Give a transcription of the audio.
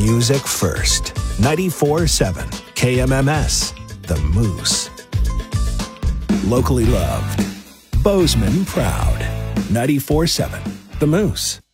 music first. 94.7 KMMS, The Moose. Locally loved. Bozeman proud. 94.7 The Moose.